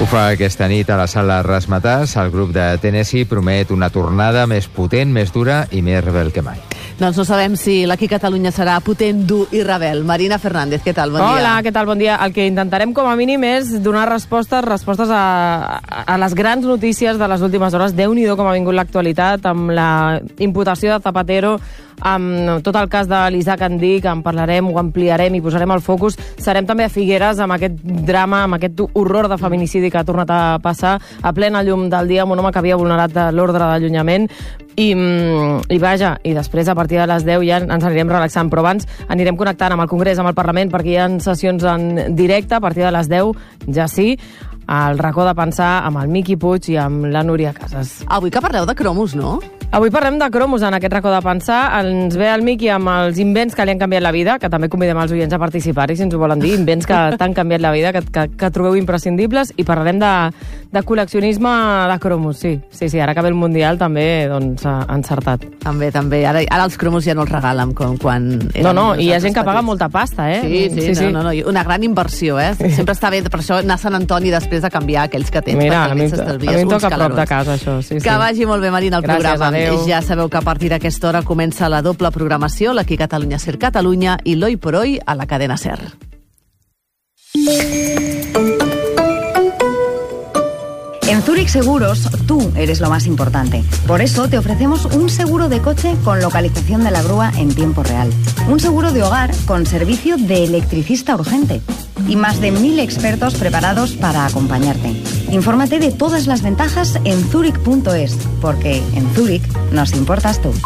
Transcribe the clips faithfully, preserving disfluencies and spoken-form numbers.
Ho fa aquesta nit a la sala Razzmatazz. El grup de Tennessee promet una tornada més potent, més dura i més rebel que mai. Doncs no sabem si l'Aquí Catalunya serà potent, dur i rebel. Marina Fernández, què tal? Bon dia. Hola, què tal? Bon dia. El que intentarem com a mínim és donar respostes, respostes a, a les grans notícies de les últimes hores. Déu-n'hi-do com ha vingut l'actualitat, amb la imputació de Zapatero, amb tot el cas de l'Isaac Andic, en parlarem, ho ampliarem i posarem el focus. Serem també a Figueres amb aquest drama, amb aquest horror de feminicidi que ha tornat a passar a plena llum del dia amb un home que havia vulnerat l'ordre d'allunyament. I, i vaja, i després a partir de les deu ja ens anirem relaxant, però abans anirem connectant amb el Congrés, amb el Parlament, perquè hi ha sessions en directe a partir de les deu, ja sí, al racó de pensar amb el Miqui Puig i amb la Núria Casas. Avui que parleu de cromos, no? Avui parlem de cromos en aquest racó de pensar. Ens ve el Miqui amb els invents que li han canviat la vida, que també convidem els oients a participar-hi, si ens ho volen dir, invents que t'han canviat la vida, que, que, que trobeu imprescindibles, i parlarem de, de col·leccionisme de cromos, sí. Sí, sí, ara que ve el Mundial també, doncs, ha encertat. També, també. Ara, ara els cromos ja no els regalen com quan... No, no, i hi ha gent que paga molta pasta, eh? Sí, sí, sí, sí. No, no, no, una gran inversió, eh? Sempre està bé, per això anar a Sant Antoni després de canviar aquells que tens. Mira, a mi, a mi em toca a prop de casa, això, sí, sí. Que vagi molt bé, Marina, el Gràcies, programa. Adéu. Ja sabeu que a partir d'aquesta hora comença la doble programació, l'Aquí Catalunya Ser Catalunya i l'Hoy por Hoy a la cadena Ser. En Zurich Seguros, tú eres lo más importante. Por eso te ofrecemos un seguro de coche con localización de la grúa en tiempo real. Un seguro de hogar con servicio de electricista urgente. Y más de mil expertos preparados para acompañarte. Infórmate de todas las ventajas en zurich punto es, porque en Zurich nos importas tú.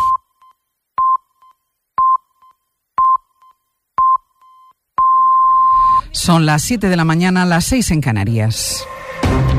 Son las siete de la mañana, las seis en Canarias.